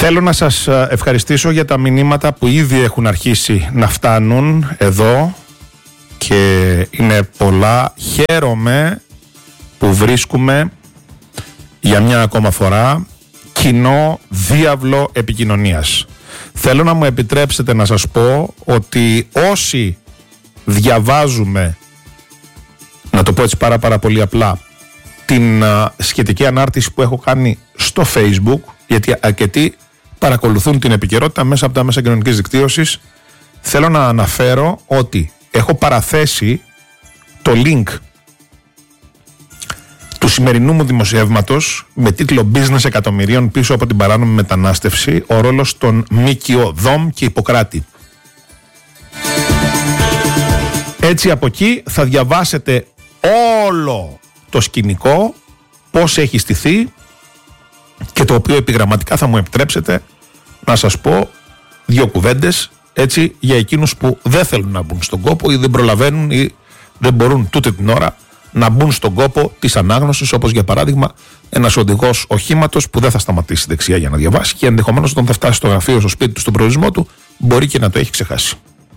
Θέλω να σας ευχαριστήσω για τα μηνύματα που ήδη έχουν αρχίσει να φτάνουν εδώ και είναι πολλά. Χαίρομαι που βρίσκουμε για μια ακόμα φορά κοινό διάβλο επικοινωνίας. Θέλω να μου επιτρέψετε να σας πω ότι όσοι διαβάζουμε, να το πω έτσι πάρα πολύ απλά, την σχετική ανάρτηση που έχω κάνει στο Facebook, γιατί αρκετοί παρακολουθούν την επικαιρότητα μέσα από τα μέσα κοινωνικής δικτύωσης, θέλω να αναφέρω ότι έχω παραθέσει το link του σημερινού μου δημοσιεύματος με τίτλο «Business εκατομμυρίων πίσω από την παράνομη μετανάστευση, ο ρόλος των ΜΚΟ, ΔΟΜ και Ιπποκράτη». Έτσι από εκεί θα διαβάσετε όλο το σκηνικό, πώς έχει στηθεί, και το οποίο επιγραμματικά θα μου επιτρέψετε να σας πω δύο κουβέντες, έτσι, για εκείνους που δεν θέλουν να μπουν στον κόπο ή δεν προλαβαίνουν ή δεν μπορούν τούτη την ώρα να μπουν στον κόπο της ανάγνωσης, όπως για παράδειγμα ένας οδηγός οχήματος που δεν θα σταματήσει δεξιά για να διαβάσει και ενδεχομένως όταν θα φτάσει στο γραφείο, στο σπίτι του, στον προορισμό του, μπορεί και να το έχει ξεχάσει.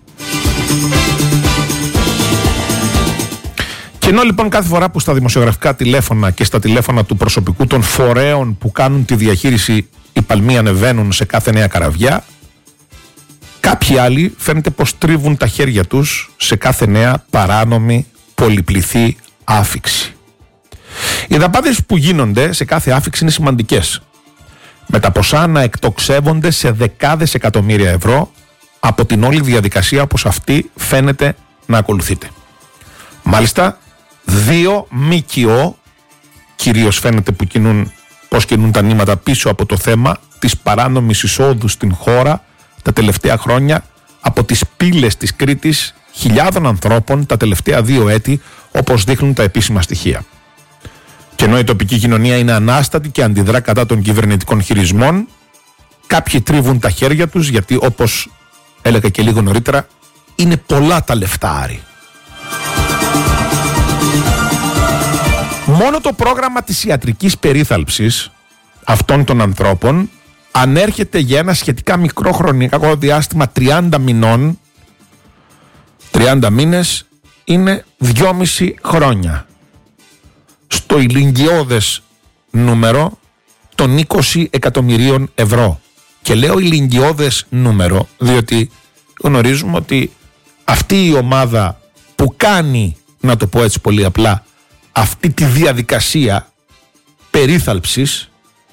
Και ενώ λοιπόν κάθε φορά που στα δημοσιογραφικά τηλέφωνα και στα τηλέφωνα του προσωπικού των φορέων που κάνουν τη διαχείριση οι παλμοί ανεβαίνουν σε κάθε νέα καραβιά, κάποιοι άλλοι φαίνεται πως τρίβουν τα χέρια τους σε κάθε νέα παράνομη πολυπληθή άφιξη. Οι δαπάνες που γίνονται σε κάθε άφιξη είναι σημαντικές, με τα ποσά να εκτοξεύονται σε δεκάδες εκατομμύρια ευρώ από την όλη διαδικασία όπως αυτή φαίνεται να ακολουθείται. Μάλιστα, δύο ΜΚΟ κυρίως φαίνεται πως κινούν τα νήματα πίσω από το θέμα της παράνομης εισόδου στην χώρα τα τελευταία χρόνια από τις πύλες της Κρήτης χιλιάδων ανθρώπων τα τελευταία 2 έτη, όπως δείχνουν τα επίσημα στοιχεία. Και ενώ η τοπική κοινωνία είναι ανάστατη και αντιδρά κατά των κυβερνητικών χειρισμών, κάποιοι τρίβουν τα χέρια τους γιατί, όπως έλεγα και λίγο νωρίτερα, είναι πολλά τα λεφτάρι. Μόνο το πρόγραμμα της ιατρικής περίθαλψης αυτών των ανθρώπων ανέρχεται για ένα σχετικά μικρό χρονικό διάστημα 30 μηνών. 30 μήνες είναι 2,5 χρόνια. Στο ηλικιώδες νούμερο των 20 εκατομμυρίων ευρώ. Και λέω ηλικιώδες νούμερο διότι γνωρίζουμε ότι αυτή η ομάδα που κάνει, να το πω έτσι πολύ απλά, αυτή τη διαδικασία περίθαλψης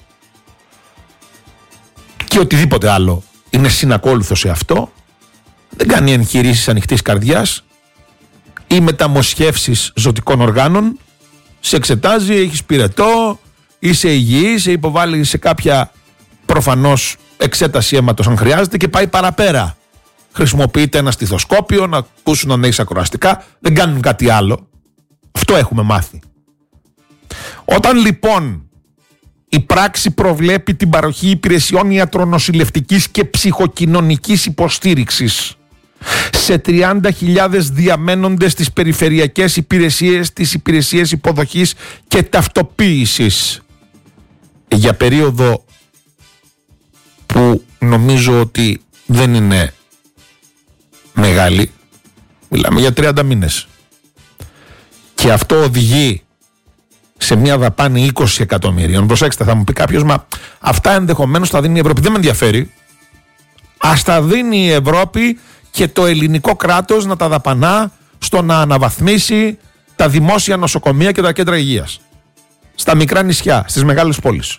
και οτιδήποτε άλλο είναι συνακόλουθο σε αυτό, δεν κάνει εγχειρήσεις ανοιχτής καρδιάς ή μεταμοσχεύσεις ζωτικών οργάνων, σε εξετάζει, έχεις πυρετό, είσαι υγιής, σε υποβάλλει σε κάποια προφανώς εξέταση αίματος αν χρειάζεται και πάει παραπέρα. Χρησιμοποιείται ένα στιθοσκόπιο να ακούσουν αν έχεις ακροαστικά, δεν κάνουν κάτι άλλο. Αυτό έχουμε μάθει. Όταν λοιπόν η πράξη προβλέπει την παροχή υπηρεσιών ιατρονοσηλευτικής και ψυχοκοινωνικής υποστήριξης σε 30.000 διαμένοντες στις περιφερειακές υπηρεσίες, τις υπηρεσίες υποδοχής και ταυτοποίησης για περίοδο που νομίζω ότι δεν είναι μεγάλη, μιλάμε για 30 μήνες, και αυτό οδηγεί σε μια δαπάνη 20 εκατομμυρίων. Προσέξτε, θα μου πει κάποιος, μα αυτά ενδεχομένως θα δίνει η Ευρώπη. Δεν με ενδιαφέρει. Ας τα δίνει η Ευρώπη και το ελληνικό κράτος να τα δαπανά στο να αναβαθμίσει τα δημόσια νοσοκομεία και τα κέντρα υγείας στα μικρά νησιά, στις μεγάλες πόλεις.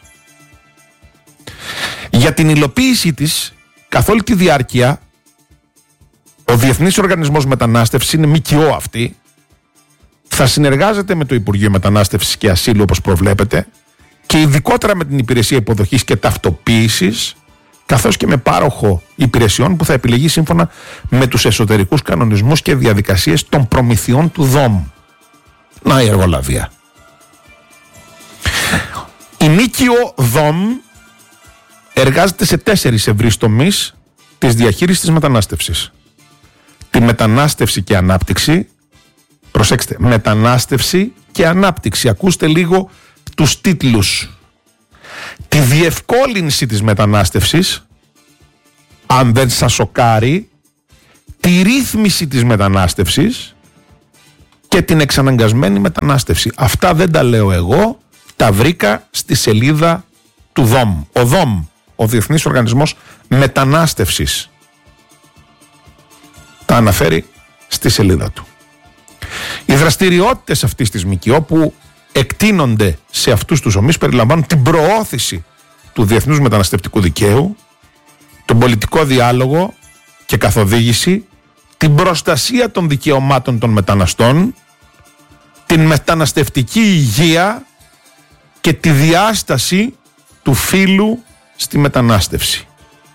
Για την υλοποίησή της, καθ' όλη τη διάρκεια, ο Διεθνής Οργανισμός Μετανάστευσης, είναι ΜΚΟ αυτή, θα συνεργάζεται με το Υπουργείο Μετανάστευσης και Ασύλου όπως προβλέπετε και ειδικότερα με την Υπηρεσία Υποδοχής και Ταυτοποίησης, καθώς και με πάροχο υπηρεσιών που θα επιλεγεί σύμφωνα με τους εσωτερικούς κανονισμούς και διαδικασίες των προμηθειών του ΔΟΜ. Να η εργολαβία. Η ΜΚΟ ΔΟΜ εργάζεται σε 4 ευρύς τομείς της διαχείρισης της μετανάστευσης. Τη μετανάστευση και ανάπτυξη. Προσέξτε, μετανάστευση και ανάπτυξη. Ακούστε λίγο τους τίτλους. τη διευκόλυνση της μετανάστευσης, αν δεν σας σοκάρει, τη ρύθμιση της μετανάστευσης και την εξαναγκασμένη μετανάστευση. Αυτά δεν τα λέω εγώ, τα βρήκα στη σελίδα του ΔΟΜ. Ο ΔΟΜ, ο Διεθνής Οργανισμός Μετανάστευσης, τα αναφέρει στη σελίδα του. Οι δραστηριότητες αυτής της ΜΚΟ που εκτείνονται σε αυτούς τους ομίλους περιλαμβάνουν την προώθηση του διεθνούς μεταναστευτικού δικαίου, τον πολιτικό διάλογο και καθοδήγηση, την προστασία των δικαιωμάτων των μεταναστών, την μεταναστευτική υγεία και τη διάσταση του φύλου στη μετανάστευση.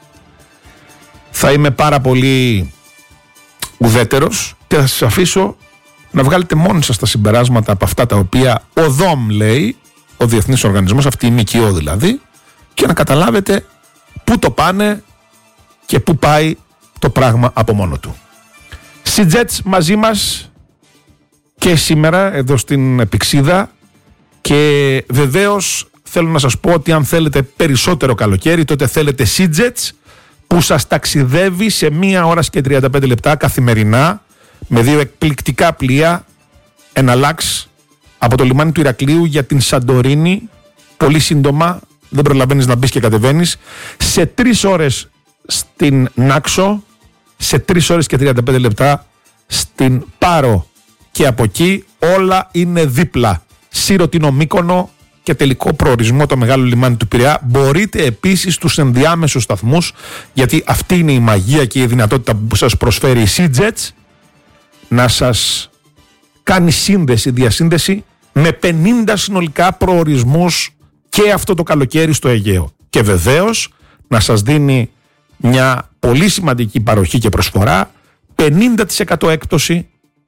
Θα είμαι πάρα πολύ ουδέτερος και θα σας αφήσω να βγάλετε μόνοι σας τα συμπεράσματα από αυτά τα οποία ο ΔΟΜ λέει, ο Διεθνής Οργανισμός, αυτή η ΜΚΟ δηλαδή, και να καταλάβετε πού το πάνε και πού πάει το πράγμα από μόνο του. Σιτζέτς μαζί μας και σήμερα εδώ στην Επιξίδα, και βεβαίως θέλω να σας πω ότι αν θέλετε περισσότερο καλοκαίρι, τότε θέλετε Σιτζέτς που σας ταξιδεύει σε 1 ώρα και 35 λεπτά καθημερινά με 2 εκπληκτικά πλοία εναλλάξ από το λιμάνι του Ηρακλείου για την Σαντορίνη, πολύ σύντομα, δεν προλαβαίνεις να μπεις και κατεβαίνεις, σε 3 ώρες στην Νάξο, σε 3 ώρες και 35 λεπτά στην Πάρο, και από εκεί όλα είναι δίπλα. Σύρωτινο Μύκονο και τελικό προορισμό το μεγάλο λιμάνι του Πειραιά. Μπορείτε επίσης τους ενδιάμεσους σταθμούς, γιατί αυτή είναι η μαγεία και η δυνατότητα που σας προσφέρει η Seajets, να σας κάνει διασύνδεση με 50 συνολικά προορισμούς και αυτό το καλοκαίρι στο Αιγαίο. Και βεβαίως να σας δίνει μια πολύ σημαντική παροχή και προσφορά, 50% έκπτωση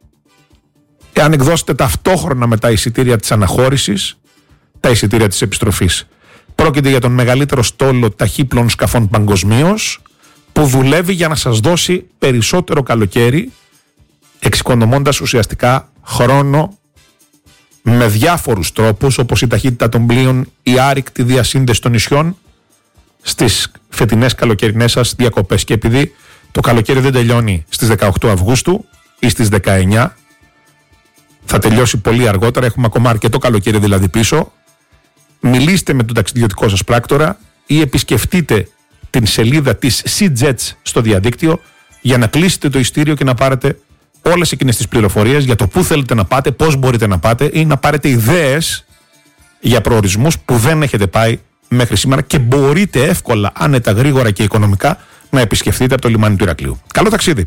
εάν εκδώσετε ταυτόχρονα με τα εισιτήρια της αναχώρησης τα εισιτήρια της επιστροφής. Πρόκειται για τον μεγαλύτερο στόλο ταχύπλων σκαφών παγκοσμίως, που δουλεύει για να σας δώσει περισσότερο καλοκαίρι, εξοικονομώντας ουσιαστικά χρόνο με διάφορους τρόπους, όπως η ταχύτητα των πλοίων, η άρρηκτη διασύνδεση των νησιών στις φετινές καλοκαιρινές σας διακοπές. Και επειδή το καλοκαίρι δεν τελειώνει στις 18 Αυγούστου ή στις 19, θα τελειώσει πολύ αργότερα, έχουμε ακόμα αρκετό καλοκαίρι δηλαδή πίσω, μιλήστε με τον ταξιδιωτικό σας πράκτορα ή επισκεφτείτε την σελίδα της Seajets στο διαδίκτυο για να κλείσετε το ειστήριο και να πάρετε όλες εκείνες τις πληροφορίες για το πού θέλετε να πάτε, πώς μπορείτε να πάτε, ή να πάρετε ιδέες για προορισμούς που δεν έχετε πάει μέχρι σήμερα και μπορείτε εύκολα, άνετα, γρήγορα και οικονομικά να επισκεφτείτε από το λιμάνι του Ηρακλείου. Καλό ταξίδι!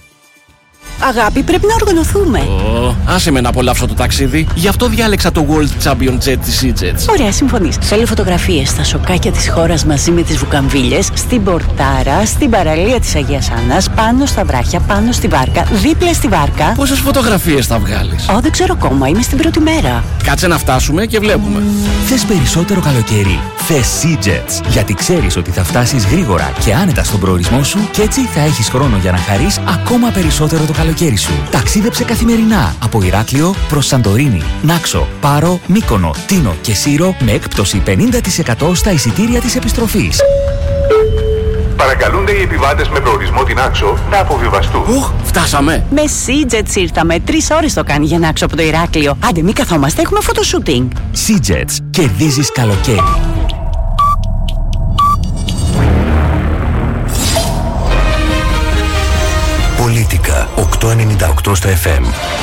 Αγάπη, πρέπει να οργανωθούμε. Άσε με να απολαύσω το ταξίδι. Γι' αυτό διάλεξα το World Champion Jet της Seajets. Ωραία, συμφωνείς. Θέλω φωτογραφίες στα σοκάκια της χώρας μαζί με τις βουκαμβίλες, στην Πορτάρα, στην παραλία της Αγίας Άννας, πάνω στα βράχια, πάνω στη βάρκα, δίπλα στη βάρκα. Πόσες φωτογραφίες θα βγάλεις? Δεν ξέρω ακόμα, είμαι στην πρώτη μέρα. Κάτσε να φτάσουμε και βλέπουμε. Θες περισσότερο καλοκαίρι? Θες Seajets, γιατί ξέρεις ότι θα φτάσεις γρήγορα και άνετα στον προορισμό σου και έτσι θα έχεις χρόνο για να χαρείς ακόμα περισσότερο το καλοκαίρι σου. Ταξίδεψε καθημερινά από Ηράκλειο προς Σαντορίνη, Νάξο, Πάρο, Μύκονο, Τίνο και Σύρο με έκπτωση 50% στα εισιτήρια της επιστροφής. Παρακαλούνται οι επιβάτες με προορισμό την Νάξο να αποβιβαστούν. Φτάσαμε. Με Seajets ήρθαμε. 3 ώρες το κάνει για Νάξο από το Ηράκλειο. Άντε, μη καθόμαστε, έχουμε φωτοσούτινγκ. Seajets, κερδίζεις καλοκαίρι. Πολίτικα 898 στα FM.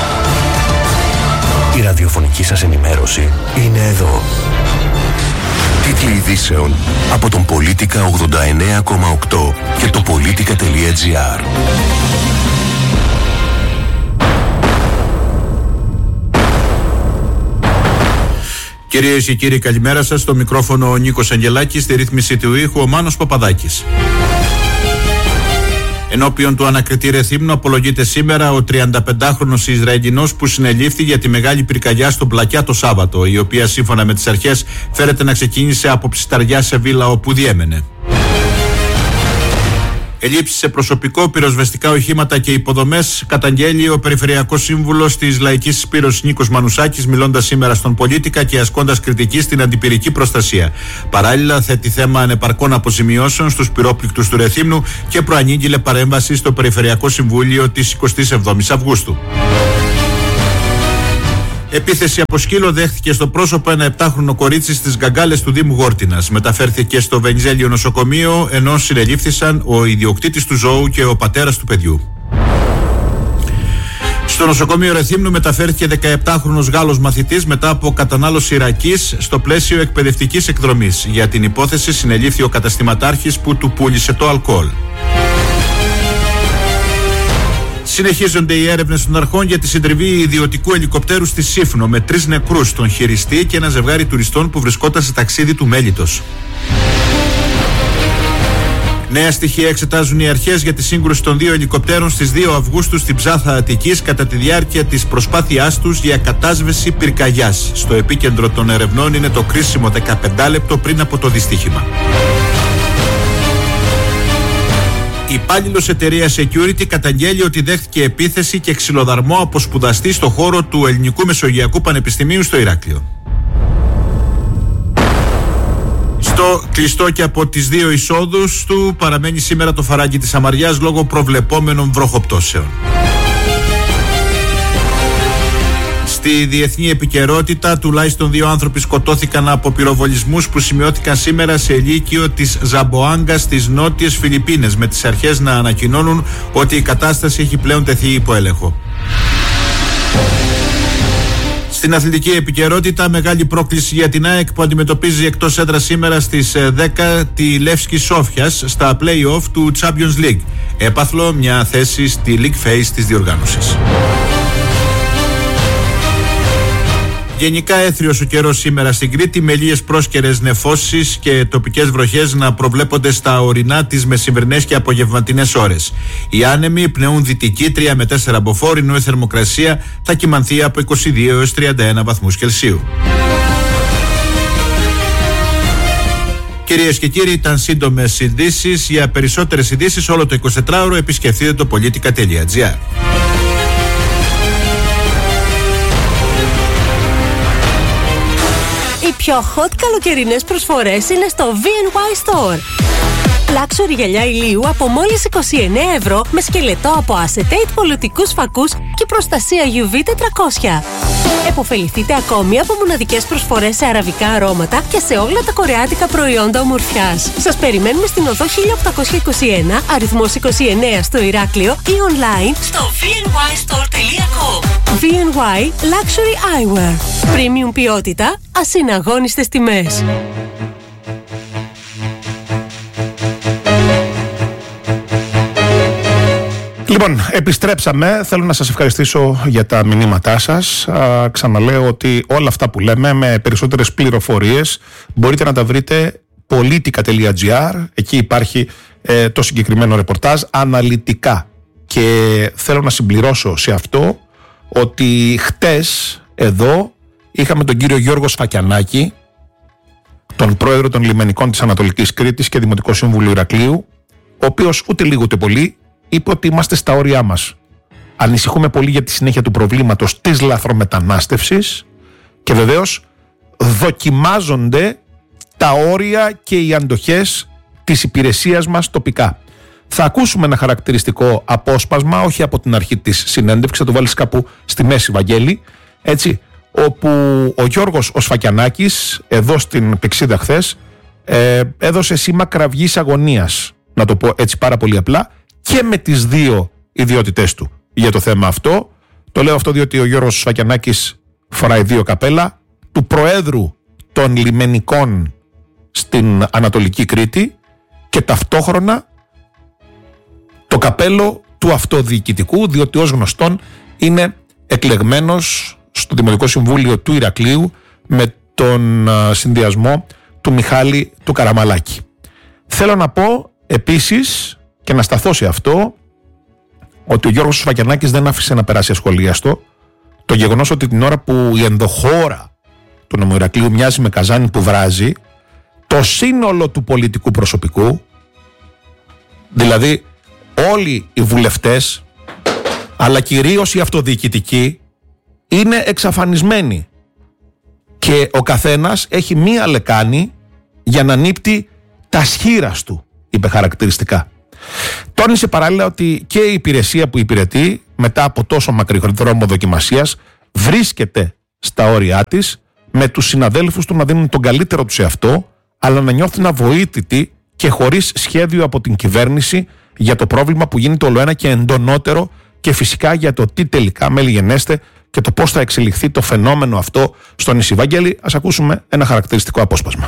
Η ραδιοφωνική σας ενημέρωση είναι εδώ. Τίτλοι ειδήσεων από τον Πολίτικα 89,8 και το politica.gr. Κυρίες και κύριοι, καλημέρα σας. Στο μικρόφωνο ο Νίκος Αγγελάκης, στη ρύθμιση του ήχου ο Μάνος Παπαδάκης. Ενώπιον του ανακριτή Ρεθύμνου απολογείται σήμερα ο 35χρονος Ισραηλινός που συνελήφθη για τη μεγάλη πυρκαγιά στον Πλακιά το Σάββατο, η οποία σύμφωνα με τις αρχές φέρεται να ξεκίνησε από Ψισταριά σε βίλα όπου διέμενε. Ελλείψεις σε προσωπικό, πυροσβεστικά οχήματα και υποδομές, καταγγέλει ο Περιφερειακός Σύμβουλος της Λαϊκής Συσπήρωσης Νίκος Μανουσάκης, μιλώντας σήμερα στον Πολίτικα και ασκώντας κριτική στην αντιπυρική προστασία. Παράλληλα, θέτει θέμα ανεπαρκών αποζημιώσεων στους πυρόπληκτους του Ρεθύμνου και προανήγγειλε παρέμβαση στο Περιφερειακό Συμβούλιο της 27ης Αυγούστου. Επίθεση από σκύλο δέχτηκε στο πρόσωπο ένα 7χρονο κορίτσι στις Γκαγκάλες του Δήμου Γόρτινας. Μεταφέρθηκε στο Βενιζέλιο νοσοκομείο, ενώ συνελήφθησαν ο ιδιοκτήτης του ζώου και ο πατέρας του παιδιού. Στο νοσοκομείο Ρεθύμνου μεταφέρθηκε 17χρονος Γάλλος μαθητής μετά από κατανάλωση ρακής στο πλαίσιο εκπαιδευτικής εκδρομής. Για την υπόθεση συνελήφθη ο καταστηματάρχης που του πούλησε το αλκοόλ. Συνεχίζονται οι έρευνες των αρχών για τη συντριβή ιδιωτικού ελικοπτέρου στη Σύφνο με 3 νεκρούς, τον χειριστή και ένα ζευγάρι τουριστών που βρισκόταν σε ταξίδι του Μέλιτος. Νέα στοιχεία εξετάζουν οι αρχές για τη σύγκρουση των 2 ελικοπτέρων στις 2 Αυγούστου στην Ψάθα Αττικής κατά τη διάρκεια της προσπάθειάς τους για κατάσβεση πυρκαγιάς. Στο επίκεντρο των ερευνών είναι το κρίσιμο 15 λεπτό πριν από το δυστύχημα. Υπάλληλος εταιρείας Security καταγγέλει ότι δέχτηκε επίθεση και ξυλοδαρμό από σπουδαστή στο χώρο του Ελληνικού Μεσογειακού Πανεπιστημίου στο Ηράκλειο. Στο κλειστό και από τις 2 εισόδους του παραμένει σήμερα το φαράγγι της Αμαριάς λόγω προβλεπόμενων βροχοπτώσεων. Στη διεθνή επικαιρότητα, τουλάχιστον 2 άνθρωποι σκοτώθηκαν από πυροβολισμούς που σημειώθηκαν σήμερα σε λύκειο της Ζαμποάγκα στις νότιες Φιλιππίνες, με τις αρχές να ανακοινώνουν ότι η κατάσταση έχει πλέον τεθεί υπό έλεγχο. Στην αθλητική επικαιρότητα, μεγάλη πρόκληση για την ΑΕΚ που αντιμετωπίζει εκτός έδρας σήμερα στις 10 τη Λεύσκη Σόφιας στα play-off του Champions League. Έπαθλο μια θέση στη League Phase της διοργάνωσης. Γενικά έθριος ο καιρός σήμερα στην Κρήτη, με λίγες πρόσκαιρες νεφώσεις και τοπικές βροχές να προβλέπονται στα ορεινά τις μεσημβρινές και απογευματινές ώρες. Οι άνεμοι πνεούν δυτική 3 με 4 μποφόρ, ενώ η θερμοκρασία θα κυμανθεί από 22 έως 31 βαθμούς Κελσίου. Κυρίες και κύριοι, ήταν σύντομες ειδήσεις. Για περισσότερες ειδήσεις όλο το 24ωρο επισκεφτείτε το politica.gr. Οι πιο hot καλοκαιρινές προσφορές είναι στο V&Y Store. Luxury γυαλιά ηλίου από μόλις 29 ευρώ με σκελετό από acetate πολιτικούς φακούς και προστασία UV 400. Εποφεληθείτε ακόμη από μοναδικές προσφορές σε αραβικά αρώματα και σε όλα τα κορεάτικα προϊόντα ομορφιάς. Σας περιμένουμε στην οδό 1821, αριθμός 29 στο Ηράκλειο ή online στο vnystore.com. V&Y Luxury Eyewear. Premium ποιότητα, ασυναγώνιστες τιμές. Λοιπόν, επιστρέψαμε. Θέλω να σας ευχαριστήσω για τα μηνύματά σας. Ξαναλέω ότι όλα αυτά που λέμε με περισσότερες πληροφορίες μπορείτε να τα βρείτε politica.gr. Εκεί υπάρχει το συγκεκριμένο ρεπορτάζ αναλυτικά. Και θέλω να συμπληρώσω σε αυτό ότι χτες εδώ είχαμε τον κύριο Γιώργο Σφακιανάκη, τον πρόεδρο των λιμενικών της Ανατολικής Κρήτης και Δημοτικό Σύμβουλο Ηρακλείου, ο οποίος ούτε λίγο ούτε πολύ είπε ότι είμαστε στα όρια μας. Ανησυχούμε πολύ για τη συνέχεια του προβλήματος της λαθρομετανάστευσης και βεβαίως δοκιμάζονται τα όρια και οι αντοχές της υπηρεσίας μας τοπικά. Θα ακούσουμε ένα χαρακτηριστικό απόσπασμα, όχι από την αρχή της συνέντευξης, θα το βάλεις κάπου στη μέση, Βαγγέλη, έτσι, όπου ο Γιώργος ο Σφακιανάκης, εδώ στην Πυξίδα χθες, έδωσε σήμα κραυγής αγωνίας, να το πω έτσι πάρα πολύ απλά, και με τις 2 ιδιότητές του για το θέμα αυτό. Το λέω αυτό διότι ο Γιώργος Σφακιανάκης φοράει 2 καπέλα, του Προέδρου των Λιμενικών στην Ανατολική Κρήτη και ταυτόχρονα το καπέλο του αυτοδιοικητικού, διότι ως γνωστόν είναι εκλεγμένος στο Δημοτικό Συμβούλιο του Ηρακλείου με τον συνδυασμό του Μιχάλη του Καραμαλάκη. Θέλω να πω επίσης και να σταθώ σε αυτό ότι ο Γιώργος Σφακιανάκης δεν άφησε να περάσει ασχολίαστο το γεγονός ότι την ώρα που η ενδοχώρα του νομού Ηρακλείου μοιάζει με καζάνι που βράζει, το σύνολο του πολιτικού προσωπικού, δηλαδή όλοι οι βουλευτές, αλλά κυρίως οι αυτοδιοικητικοί, είναι εξαφανισμένοι και ο καθένας έχει μία λεκάνη για να νύπτει τα σχήρας του, είπε χαρακτηριστικά. Τόνισε παράλληλα ότι και η υπηρεσία που υπηρετεί μετά από τόσο μακρύ δρόμο δοκιμασίας βρίσκεται στα όρια της, με τους συναδέλφους του να δίνουν τον καλύτερο τους εαυτό, αλλά να νιώθουν αβοήθητοι και χωρίς σχέδιο από την κυβέρνηση για το πρόβλημα που γίνεται ολοένα και εντονότερο, και φυσικά για το τι τελικά μέλη γενέστε και το πώς θα εξελιχθεί το φαινόμενο αυτό στο νησί. Βαγγέλη, ας ακούσουμε ένα χαρακτηριστικό απόσπασμα.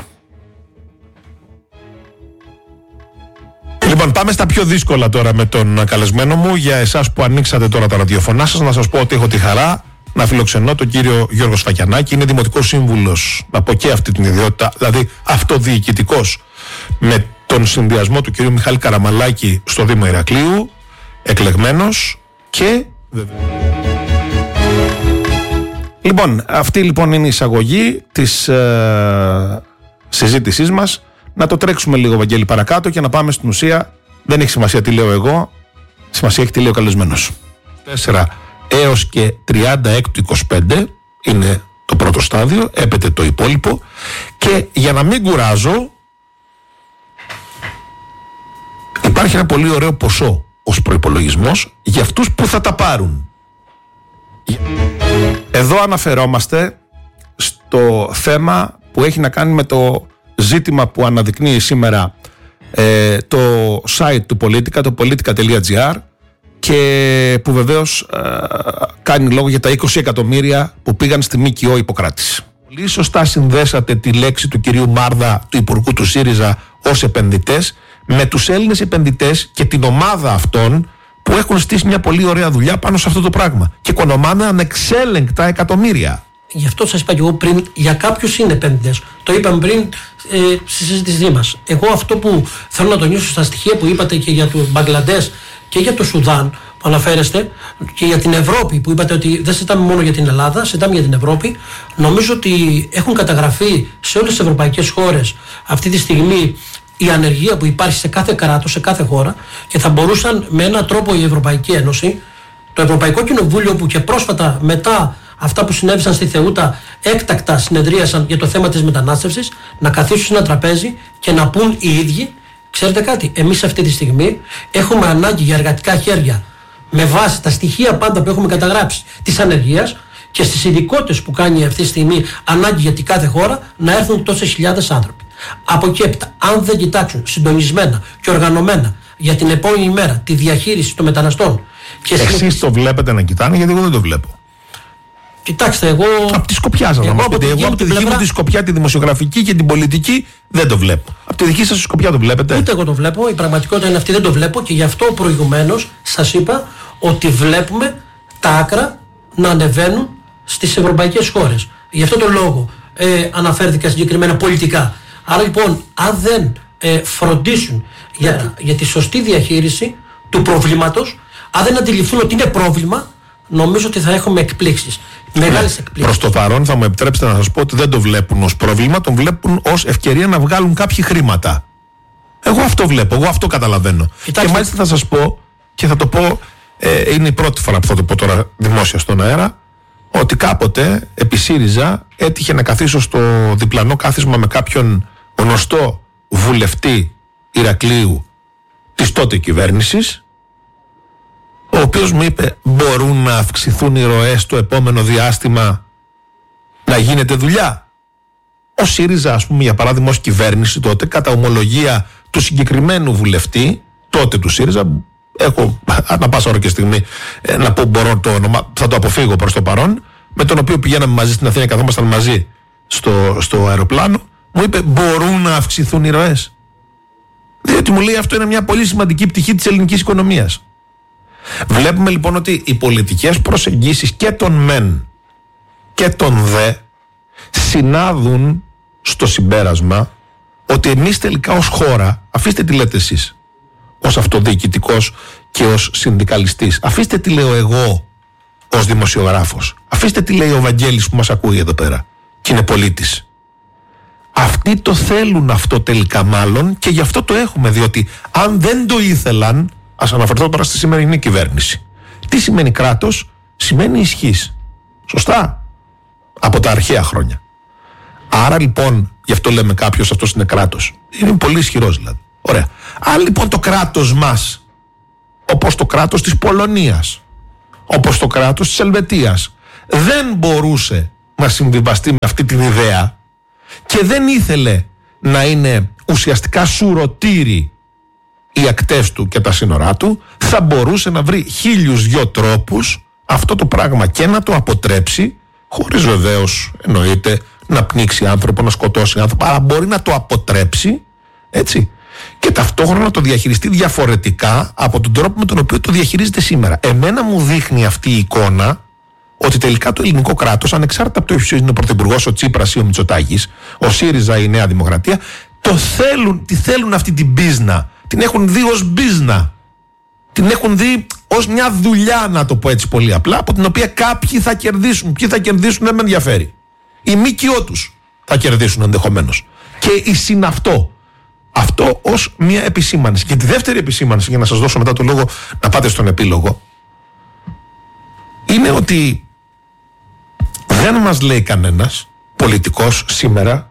Λοιπόν, πάμε στα πιο δύσκολα τώρα με τον καλεσμένο μου. Για εσάς που ανοίξατε τώρα τα ραδιοφωνά σας, να σας πω ότι έχω τη χαρά να φιλοξενώ τον κύριο Γιώργο Σφακιανάκη. Είναι δημοτικός σύμβουλος από και αυτή την ιδιότητα, δηλαδή αυτοδιοικητικός, με τον συνδυασμό του κυρίου Μιχάλη Καραμαλάκη στο Δήμο Ηρακλείου, εκλεγμένος και... Λοιπόν, αυτή λοιπόν είναι η εισαγωγή της συζήτησής μας. Να το τρέξουμε λίγο, Βαγγέλη, παρακάτω και να πάμε στην ουσία. Δεν έχει σημασία τι λέω εγώ, σημασία έχει τι λέει ο καλεσμένος. 4 έως και 36-25 είναι το πρώτο στάδιο, έπεται το υπόλοιπο, και για να μην κουράζω, υπάρχει ένα πολύ ωραίο ποσό ως προϋπολογισμός για αυτούς που θα τα πάρουν. Εδώ αναφερόμαστε στο θέμα που έχει να κάνει με το ζήτημα που αναδεικνύει σήμερα το site του Πολίτικα, το politica.gr, και που βεβαίως κάνει λόγο για τα 20 εκατομμύρια που πήγαν στη ΜΚΟ Ιπποκράτης. Πολύ σωστά συνδέσατε τη λέξη του κυρίου Μάρδα, του Υπουργού του ΣΥΡΙΖΑ, ως επενδυτές, με τους Έλληνες επενδυτές και την ομάδα αυτών που έχουν στήσει μια πολύ ωραία δουλειά πάνω σε αυτό το πράγμα και οικονομάνε ανεξέλεγκτα εκατομμύρια. Γι' αυτό σας είπα και εγώ πριν, για κάποιους είναι επενδυτές. Το είπαμε πριν στη συζήτησή μας. Εγώ αυτό που θέλω να τονίσω στα στοιχεία που είπατε και για το Μπαγκλαντές και για το Σουδάν που αναφέρεστε, και για την Ευρώπη που είπατε ότι δεν συζητάμε μόνο για την Ελλάδα, συζητάμε για την Ευρώπη, νομίζω ότι έχουν καταγραφεί σε όλες τις ευρωπαϊκές χώρες αυτή τη στιγμή η ανεργία που υπάρχει σε κάθε κράτος, σε κάθε χώρα, και θα μπορούσαν με έναν τρόπο η Ευρωπαϊκή Ένωση, το Ευρωπαϊκό Κοινοβούλιο, που και πρόσφατα μετά αυτά που συνέβησαν στη Θεούτα έκτακτα συνεδρίασαν για το θέμα της μετανάστευσης, να καθίσουν σε ένα τραπέζι και να πούν οι ίδιοι, ξέρετε κάτι, εμείς αυτή τη στιγμή έχουμε ανάγκη για εργατικά χέρια με βάση τα στοιχεία πάντα που έχουμε καταγράψει της ανεργίας και στις ειδικότητες που κάνει αυτή τη στιγμή ανάγκη για την κάθε χώρα, να έρθουν τόσες χιλιάδες άνθρωποι. Από εκεί έπειτα, αν δεν κοιτάξουν συντονισμένα και οργανωμένα για την επόμενη μέρα τη διαχείριση των μεταναστών. Εσείς το βλέπετε να κοιτάνε, γιατί εγώ δεν το βλέπω. Κοιτάξτε, εγώ. Από τη σκοπιά σας να μας πείτε. Εγώ από τη δική μου τη σκοπιά, τη δημοσιογραφική και την πολιτική, δεν το βλέπω. Από τη δική σας σκοπιά το βλέπετε? Ούτε εγώ το βλέπω. Η πραγματικότητα είναι αυτή, δεν το βλέπω, και γι' αυτό προηγουμένως σας είπα ότι βλέπουμε τα άκρα να ανεβαίνουν στις ευρωπαϊκές χώρες. Γι' αυτό το λόγο αναφέρθηκα συγκεκριμένα πολιτικά. Άρα λοιπόν, αν δεν φροντίσουν για τη σωστή διαχείριση του προβλήματος, αν δεν αντιληφθούν ότι είναι πρόβλημα, νομίζω ότι θα έχουμε εκπλήξεις. Μεγάλες εκπλήξεις. Προς το παρόν, θα μου επιτρέψετε να σας πω ότι δεν το βλέπουν ως πρόβλημα, τον βλέπουν ως ευκαιρία να βγάλουν κάποιοι χρήματα. Εγώ αυτό βλέπω, εγώ αυτό καταλαβαίνω. Κοιτάξτε. Και μάλιστα θα σας πω, και θα το πω, είναι η πρώτη φορά που θα το πω τώρα δημόσια στον αέρα, ότι κάποτε επί ΣΥΡΙΖΑ έτυχε να καθίσω στο διπλανό κάθισμα με κάποιον γνωστό βουλευτή Ηρακλείου της τότε κυβέρνησης, ο οποίος μου είπε: μπορούν να αυξηθούν οι ροές το επόμενο διάστημα, να γίνεται δουλειά? Ο ΣΥΡΙΖΑ, ας πούμε, για παράδειγμα, ως κυβέρνηση τότε, κατά ομολογία του συγκεκριμένου βουλευτή τότε του ΣΥΡΙΖΑ, έχω ανά πάσα ώρα και στιγμή να πω, μπορώ το όνομα, θα το αποφύγω προς το παρόν, με τον οποίο πηγαίναμε μαζί στην Αθήνα, καθόμασταν μαζί στο αεροπλάνο, μου είπε: μπορούν να αυξηθούν οι ροές? Διότι μου λέει αυτό είναι μια πολύ σημαντική πτυχή της ελληνικής οικονομίας. Βλέπουμε λοιπόν ότι οι πολιτικές προσεγγίσεις και των μεν και των δε συνάδουν στο συμπέρασμα ότι εμείς τελικά ως χώρα, αφήστε τι λέτε εσείς ως αυτοδιοικητικός και ως συνδικαλιστής, αφήστε τι λέω εγώ ως δημοσιογράφος, αφήστε τι λέει ο Βαγγέλης που μας ακούει εδώ πέρα και είναι πολίτης. Αυτοί το θέλουν αυτό τελικά μάλλον, και γι' αυτό το έχουμε, διότι αν δεν το ήθελαν Ας αναφερθώ τώρα στη σημερινή κυβέρνηση. Τι σημαίνει κράτος? Σημαίνει ισχύς. Σωστά? Από τα αρχαία χρόνια. Άρα λοιπόν, γι' αυτό λέμε κάποιος αυτός είναι κράτος. Είναι πολύ ισχυρός δηλαδή. Ωραία. Αν λοιπόν το κράτος μας, όπως το κράτος της Πολωνίας, όπως το κράτος της Ελβετίας, δεν μπορούσε να συμβιβαστεί με αυτή την ιδέα και δεν ήθελε να είναι ουσιαστικά σουρωτήρι οι ακτές του και τα σύνορά του, θα μπορούσε να βρει 1002 τρόπους αυτό το πράγμα και να το αποτρέψει, χωρίς βεβαίως εννοείται να πνίξει άνθρωπο, να σκοτώσει άνθρωπο, αλλά μπορεί να το αποτρέψει, έτσι, και ταυτόχρονα να το διαχειριστεί διαφορετικά από τον τρόπο με τον οποίο το διαχειρίζεται σήμερα. Εμένα μου δείχνει αυτή η εικόνα ότι τελικά το ελληνικό κράτος, ανεξάρτητα από το ποιος είναι ο πρωθυπουργός, ο Τσίπρας ή ο Μητσοτάκης, ο ΣΥΡΙΖΑ ή η Νέα Δημοκρατία, τη θέλουν αυτή την μπίζνα. Την έχουν δει ως μπίζνα. Την έχουν δει ως μια δουλειά, να το πω έτσι πολύ απλά, από την οποία κάποιοι θα κερδίσουν. Ποιοι θα κερδίσουν δεν με ενδιαφέρει. Οι ΜΚΟ τους θα κερδίσουν ενδεχομένως. Και η συναυτό. Αυτό ως μια επισήμανση. Και τη δεύτερη επισήμανση, για να σας δώσω μετά το λόγο να πάτε στον επίλογο, είναι ότι δεν μας λέει κανένας πολιτικός σήμερα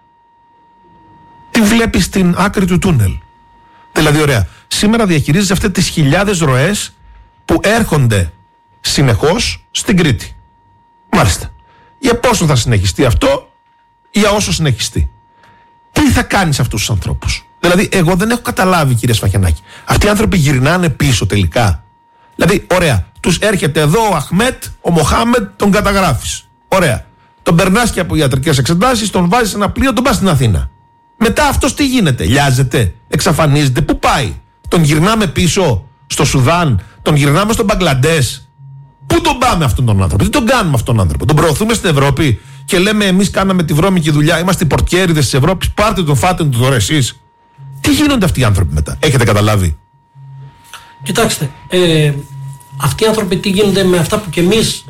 τι βλέπει στην άκρη του τούνελ. Δηλαδή, ωραία, σήμερα διαχειρίζεσαι αυτές τις χιλιάδες ροές που έρχονται συνεχώς στην Κρήτη. Μάλιστα. Για πόσο θα συνεχιστεί αυτό, για όσο συνεχιστεί. Τι θα κάνεις αυτούς τους ανθρώπους? Δηλαδή, εγώ δεν έχω καταλάβει, κύριε Σφαχιανάκη. Αυτοί οι άνθρωποι γυρνάνε πίσω τελικά. Δηλαδή, ωραία, τους έρχεται εδώ ο Αχμέτ, ο Μοχάμετ, τον καταγράφεις. Ωραία. Τον περνάς και από ιατρικές εξετάσεις, τον βάζεις σε ένα πλοίο, τον πας στην Αθήνα. Μετά αυτός τι γίνεται? Λιάζεται, εξαφανίζεται, πού πάει? Τον γυρνάμε πίσω στο Σουδάν, τον γυρνάμε στο Μπαγκλαντές? Πού τον πάμε αυτόν τον άνθρωπο? Τι τον κάνουμε αυτόν τον άνθρωπο? Τον προωθούμε στην Ευρώπη και λέμε εμείς κάναμε τη βρώμικη δουλειά, είμαστε οι πορτιέριδες της Ευρώπης, πάρτε τον, φάτε τον τώρα εσείς? Τι γίνονται αυτοί οι άνθρωποι μετά? Έχετε καταλάβει? Κοιτάξτε, αυτοί οι άνθρωποι τι γίνονται με αυτά που κι εμείς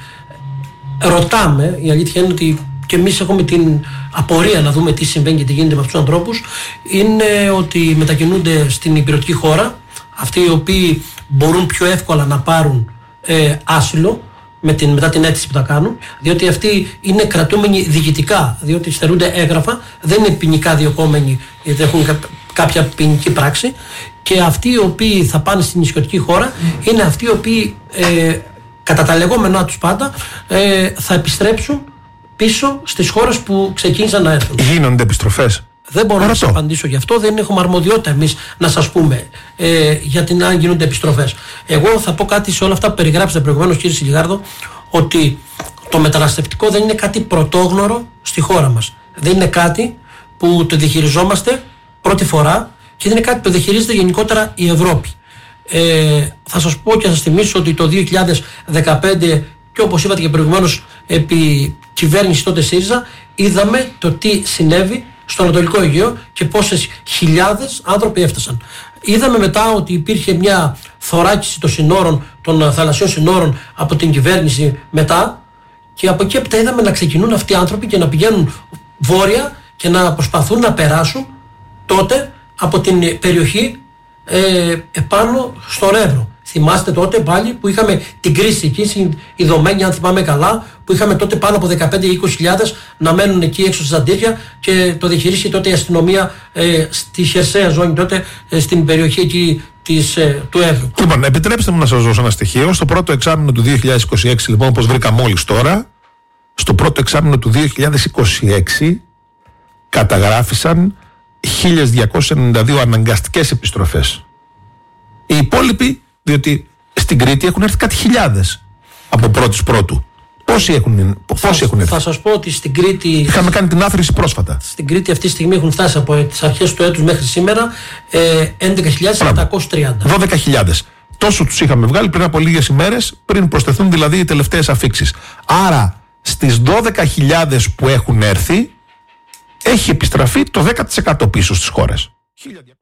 ρωτάμε? Η αλήθεια είναι ότι και εμείς έχουμε την απορία να δούμε τι συμβαίνει και τι γίνεται με αυτούς τους ανθρώπους. Είναι ότι μετακινούνται στην υπηρετική χώρα, αυτοί οι οποίοι μπορούν πιο εύκολα να πάρουν άσυλο μετά την αίτηση που τα κάνουν, διότι αυτοί είναι κρατούμενοι διοικητικά, διότι στερούνται έγγραφα, δεν είναι ποινικά διωκόμενοι, γιατί έχουν κάποια ποινική πράξη, και αυτοί οι οποίοι θα πάνε στην νησιωτική χώρα είναι αυτοί οι οποίοι κατά τα λεγόμενά τους πάντα θα επιστρέψουν πίσω στις χώρες που ξεκίνησαν να έρθουν. Γίνονται επιστροφές? Δεν μπορώ να σας απαντήσω γι' αυτό, δεν έχουμε αρμοδιότητα εμείς να σας πούμε για την αν γίνονται επιστροφές. Εγώ θα πω κάτι σε όλα αυτά που περιγράψατε προηγουμένως, κύριε Σιλιγάρδο, ότι το μεταναστευτικό δεν είναι κάτι πρωτόγνωρο στη χώρα μας. Δεν είναι κάτι που το διαχειριζόμαστε πρώτη φορά και δεν είναι κάτι που το διαχειρίζεται γενικότερα η Ευρώπη. Θα σας πω και θα σας θυμίσω ότι το 2015, και όπως είπατε και προηγουμένως, επί κυβέρνηση τότε ΣΥΡΙΖΑ, είδαμε το τι συνέβη στο Ανατολικό Αιγαίο και πόσες χιλιάδες άνθρωποι έφτασαν. Είδαμε μετά ότι υπήρχε μια θωράκιση των συνόρων, των θαλασσιών συνόρων από την κυβέρνηση μετά, και από εκεί έπειτα είδαμε να ξεκινούν αυτοί οι άνθρωποι και να πηγαίνουν βόρεια και να προσπαθούν να περάσουν τότε από την περιοχή επάνω στον Εύρο. Θυμάστε τότε πάλι που είχαμε την κρίση εκεί, η Δωμένη, αν θυμάμαι καλά, που είχαμε τότε πάνω από 15-20 να μένουν εκεί έξω στα ζαντήρια και το διαχειρίστηκε τότε η αστυνομία στη χερσαία ζώνη τότε, στην περιοχή εκεί του Εύρου. Λοιπόν, επιτρέψτε μου να σας δώσω ένα στοιχείο. Στο πρώτο εξάμηνο του 2026, λοιπόν, όπως βρήκα μόλις τώρα, στο πρώτο εξάμηνο του 2026 καταγράφησαν 1292 αναγκαστικές επιστροφές. Οι υπόλοιποι, διότι στην Κρήτη έχουν έρθει κάτι χιλιάδες από πρώτου. Πόσοι έχουν έρθει? Θα σας πω ότι στην Κρήτη... Είχαμε κάνει την άθροιση πρόσφατα. Στην Κρήτη αυτή τη στιγμή έχουν φτάσει από τις αρχές του έτους μέχρι σήμερα 11.730. 12.000. Τόσο τους είχαμε βγάλει πριν από λίγες ημέρες, πριν προσθεθούν δηλαδή οι τελευταίες αφίξεις. Άρα στις 12.000 που έχουν έρθει έχει επιστραφεί το 10% πίσω στις χώρες.